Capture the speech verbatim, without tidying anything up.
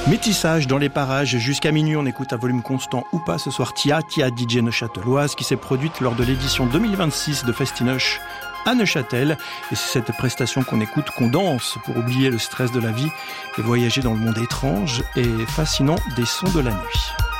Métissage dans les parages jusqu'à minuit, on écoute à volume constant ou pas ce soir Tia, Tia D J neuchâteloise qui s'est produite lors de l'édition deux mille vingt-six de Festinoche à Neuchâtel. Et c'est cette prestation qu'on écoute, qu'on danse pour oublier le stress de la vie et voyager dans le monde étrange et fascinant des sons de la nuit.